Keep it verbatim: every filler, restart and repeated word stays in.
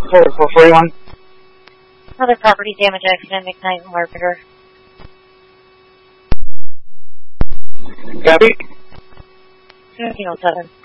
four four forty-one. Another property damage accident, McKnight and Larpenteur. Copy. seventeen oh seven.